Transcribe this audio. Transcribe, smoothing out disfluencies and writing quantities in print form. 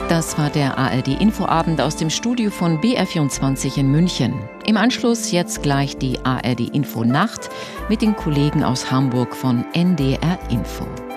Das war der ARD-Infoabend aus dem Studio von BR24 in München. Im Anschluss jetzt gleich die ARD-Info-Nacht mit den Kollegen aus Hamburg von NDR Info.